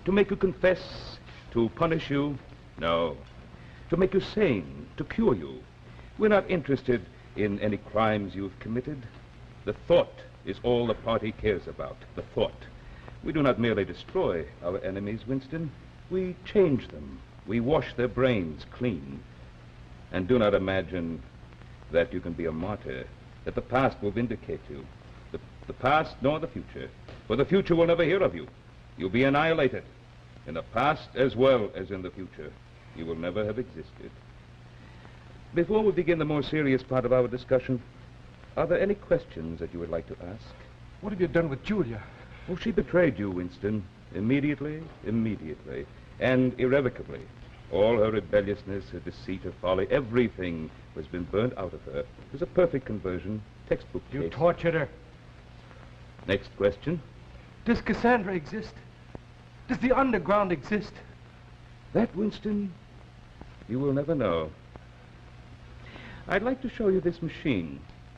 To make you confess, to punish you? No. To make you sane, to cure you. We're not interested in any crimes you've committed. The thought is all the party cares about, the thought. We do not merely destroy our enemies, Winston. We change them. We wash their brains clean. And do not imagine that you can be a martyr, that the past will vindicate you. The past nor the future. For the future will never hear of you. You'll be annihilated. In the past as well as in the future. You will never have existed. Before we begin the more serious part of our discussion, are there any questions that you would like to ask? What have you done with Julia? Oh, she betrayed you, Winston. Immediately, and irrevocably. All her rebelliousness, her deceit, her folly, everything has been burnt out of her. It was a perfect conversion, textbook case. You tortured her. Next question. Does Cassandra exist? Does the underground exist? That, Winston, you will never know. I'd like to show you this machine.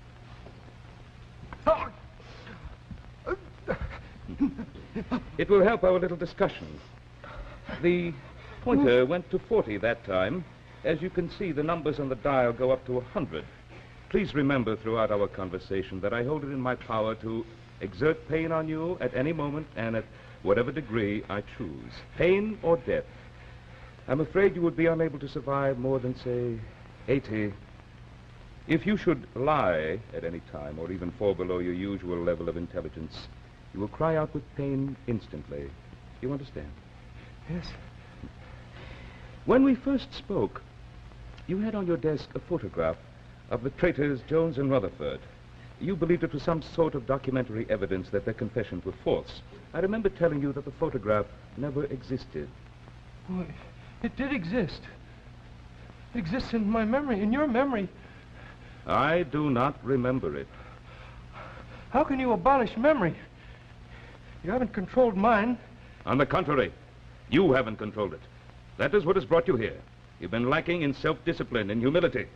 It will help our little discussion. The pointer went to 40 that time. As you can see, the numbers on the dial go up to 100. Please remember throughout our conversation that I hold it in my power to exert pain on you at any moment and at whatever degree I choose. Pain or death. I'm afraid you would be unable to survive more than, say, 80. If you should lie at any time or even fall below your usual level of intelligence, you will cry out with pain instantly. You understand? Yes. When we first spoke, you had on your desk a photograph of the traitors Jones and Rutherford. You believed it was some sort of documentary evidence that their confessions were false. I remember telling you that the photograph never existed. Well, it did exist. It exists in my memory, in your memory. I do not remember it. How can you abolish memory? You haven't controlled mine. On the contrary, you haven't controlled it. That is what has brought you here. You've been lacking in self-discipline and humility.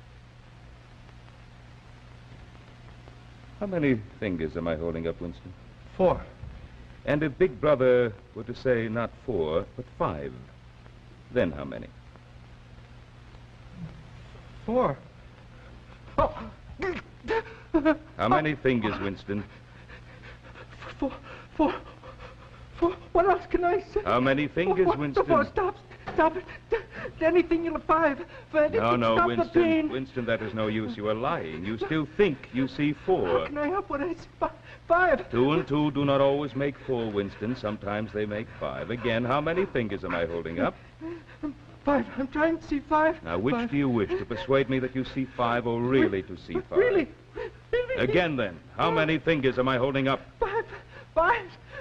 How many fingers am I holding up, Winston? 4. And if Big Brother were to say not 4, but 5, then how many? 4. Oh. How many fingers, Winston? 4. What else can I say? How many fingers, Winston? 4. Stop it. Anything you'll 5. For anything, No, stop Winston. the pain. Winston, that is no use. You are lying. You still think you see 4. How can I help what I see? 5. 2 and 2 do not always make 4, Winston. Sometimes they make 5. Again, how many fingers am I holding up? 5. I'm trying to see 5. Now, which 5. do you wish, to persuade me that you see 5 or really to see 5? Really? Again, then, how many fingers am I holding up? 5.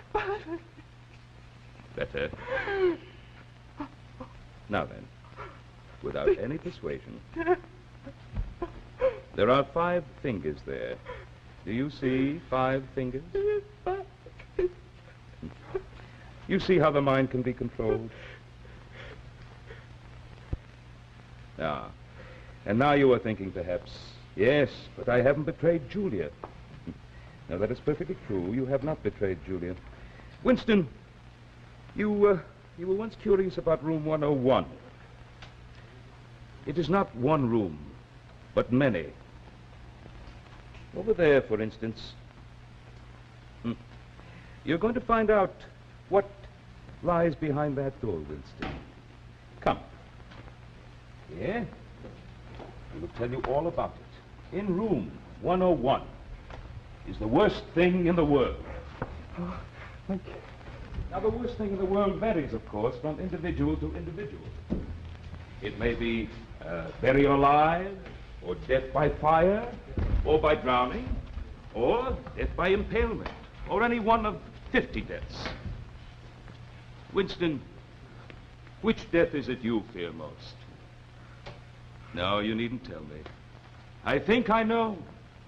Better. Now then, without any persuasion, there are 5 fingers there. Do you see 5 fingers? You see how the mind can be controlled? Now, and now you are thinking perhaps, yes, but I haven't betrayed Julia. Now, that is perfectly true. You have not betrayed Julia. Winston, you were once curious about room 101. It is not one room, but many. Over there, for instance. You're going to find out what lies behind that door, Winston. Come. Here. I will tell you all about it. In room 101 is the worst thing in the world. Oh, Now, the worst thing in the world varies, of course, from individual to individual. It may be burial alive, or death by fire, or by drowning, or death by impalement, or any one of 50 deaths. Winston, which death is it you fear most? No, you needn't tell me. I think I know.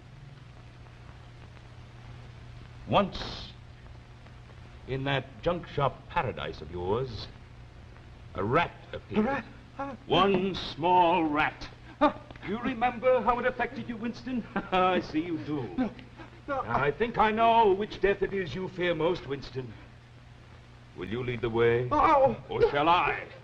Once, in that junk shop paradise of yours, a rat appeared. A rat? One small rat. You remember how it affected you, Winston? I see you do. No. I think I know which death it is you fear most, Winston. Will you lead the way? Oh! Or shall I?